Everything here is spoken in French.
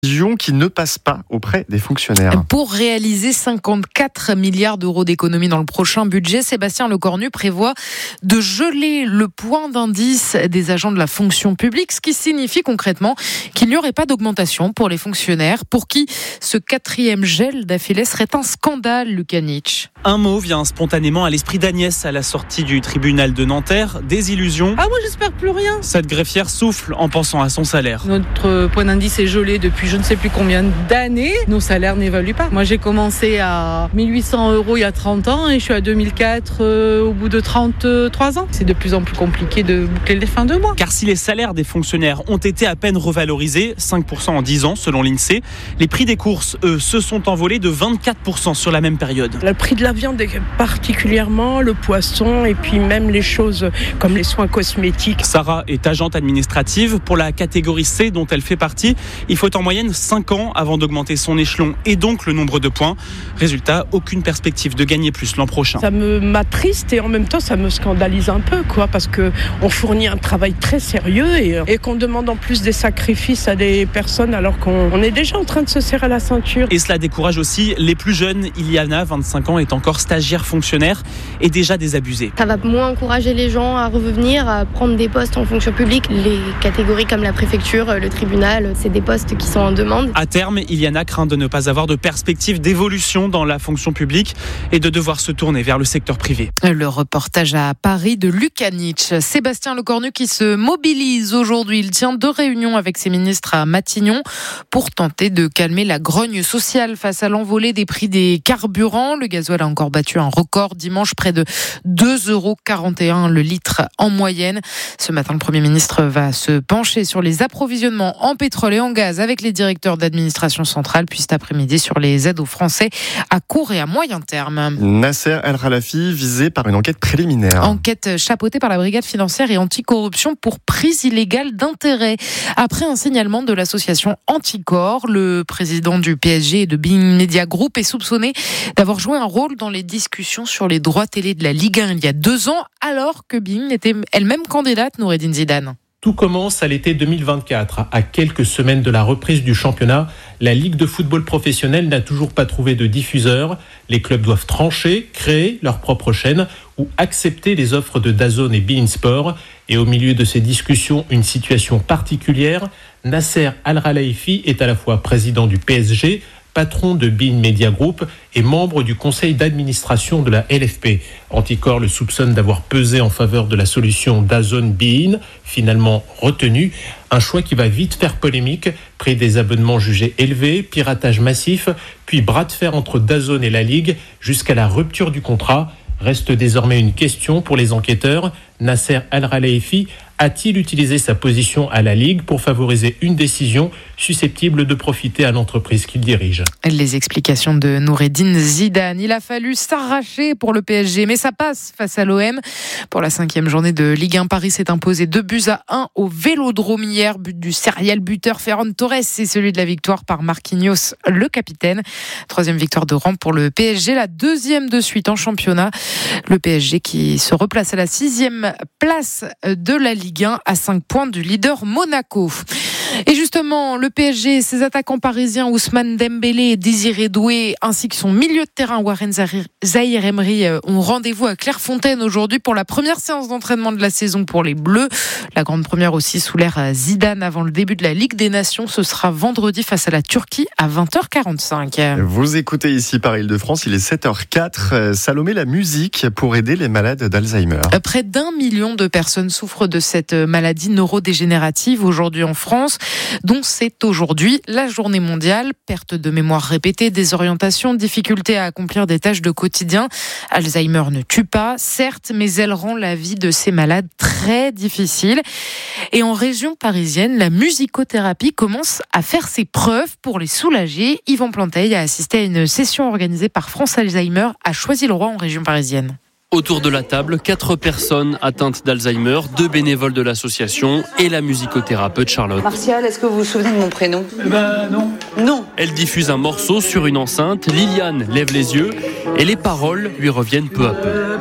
qui ne passe pas auprès des fonctionnaires. Pour réaliser 54 milliards d'euros d'économies dans le prochain budget, Sébastien Lecornu prévoit de geler le point d'indice des agents de la fonction publique, ce qui signifie concrètement qu'il n'y aurait pas d'augmentation pour les fonctionnaires, pour qui ce 4e gel d'affilée serait un scandale, Lucas Nietzsche. Un mot vient spontanément à l'esprit d'Agnès à la sortie du tribunal de Nanterre, désillusion. Ah, moi j'espère plus rien. Cette greffière souffle en pensant à son salaire. Notre point d'indice est gelé depuis je ne sais plus combien d'années. Nos salaires n'évoluent pas. Moi j'ai commencé à 1800 € il y a 30 ans et je suis à 2004 au bout de 33 ans. C'est de plus en plus compliqué de boucler les fins de mois. Car si les salaires des fonctionnaires ont été à peine revalorisés, 5% en 10 ans selon l'INSEE, les prix des courses, eux, se sont envolés de 24% sur la même période. Le prix de la viande particulièrement, le poisson et puis même les choses comme les soins cosmétiques. Sarah est agente administrative. Pour la catégorie C dont elle fait partie, il faut en moyenne 5 ans avant d'augmenter son échelon et donc le nombre de points. Résultat, aucune perspective de gagner plus l'an prochain. Ça m'attriste et en même temps ça me scandalise un peu parce qu'on fournit un travail très sérieux et qu'on demande en plus des sacrifices à des personnes alors qu'on est déjà en train de se serrer la ceinture. Et cela décourage aussi les plus jeunes. Iliana, 25 ans, est encore stagiaire fonctionnaire et déjà désabusée. Ça va moins encourager les gens à revenir, à prendre des postes en fonction publique. Les catégories comme la préfecture, le tribunal, c'est des postes qui sont en demande. À terme, Iliana craint de ne pas avoir de perspective d'évolution dans la fonction publique et de devoir se tourner vers le secteur privé. Le reportage à Paris de Lucas Nietzsche. Sébastien Lecornu qui se mobilise aujourd'hui. Il tient 2 réunions avec ses ministres à Matignon pour tenter de calmer la grogne sociale face à l'envolée des prix des carburants. Le gasoil a encore battu un record dimanche, près de 2,41 € le litre en moyenne. Ce matin, le Premier ministre va se pencher sur les approvisionnements en pétrole et en gaz avec les directeurs d'administration centrale, puis cet après-midi sur les aides aux Français à court et à moyen terme. Nasser El Khelaïfi visé par une enquête préliminaire. Enquête chapeautée par la brigade financière et anticorruption pour prise illégale d'intérêt. Après un signalement de l'association Anticor, le président du PSG et de Bein Media Group est soupçonné d'avoir joué un rôle dans les discussions sur les droits télé de la Ligue 1 il y a 2 ans, alors que Bein était elle-même candidate, Noureddine Zidane. Tout commence à l'été 2024. À quelques semaines de la reprise du championnat, la Ligue de football professionnel n'a toujours pas trouvé de diffuseur. Les clubs doivent trancher, créer leur propre chaîne ou accepter les offres de DAZN et beIN Sport. Et au milieu de ces discussions, une situation particulière. Nasser El Khelaïfi est à la fois président du PSG, patron de Bein Media Group et membre du conseil d'administration de la LFP. Anticor le soupçonne d'avoir pesé en faveur de la solution DAZN-beIN, finalement retenue. Un choix qui va vite faire polémique, prix des abonnements jugés élevés, piratage massif, puis bras de fer entre DAZN et la Ligue jusqu'à la rupture du contrat. Reste désormais une question pour les enquêteurs. Nasser El Khelaïfi a-t-il utilisé sa position à la Ligue pour favoriser une décision susceptible de profiter à l'entreprise qu'il dirige? Les explications de Noureddine Zidane. Il a fallu s'arracher pour le PSG, mais ça passe face à l'OM. Pour la 5e journée de Ligue 1, Paris s'est imposé 2-1 au Vélodrome hier. But du serial buteur Ferran Torres, c'est celui de la victoire par Marquinhos, le capitaine. 3e victoire de rang pour le PSG, la 2e de suite en championnat. Le PSG qui se replace à la 6e place de la Ligue 1 à 5 points du leader Monaco. Et justement, le PSG et ses attaquants parisiens Ousmane Dembélé et Désiré Doué, ainsi que son milieu de terrain Warren Zahir Emery ont rendez-vous à Clairefontaine aujourd'hui pour la première séance d'entraînement de la saison pour les Bleus. La grande première aussi sous l'ère Zidane avant le début de la Ligue des Nations. Ce sera vendredi face à la Turquie à 20h45. Vous écoutez ici par Île-de-France, il est 7h04. Salomé, la musique pour aider les malades d'Alzheimer. Près d'1 million de personnes souffrent de cette maladie neurodégénérative aujourd'hui en France, dont c'est aujourd'hui la journée mondiale. Perte de mémoire répétée, désorientation, difficulté à accomplir des tâches de quotidien. Alzheimer ne tue pas, certes, mais elle rend la vie de ces malades très difficile. Et en région parisienne, la musicothérapie commence à faire ses preuves pour les soulager. Yvan Planteil a assisté à une session organisée par France Alzheimer à Choisy-le-Roi en région parisienne. Autour de la table, 4 personnes atteintes d'Alzheimer, 2 bénévoles de l'association et la musicothérapeute Charlotte. Martial, est-ce que vous vous souvenez de mon prénom ? Non. Non. Elle diffuse un morceau sur une enceinte, Liliane lève les yeux et les paroles lui reviennent peu à peu.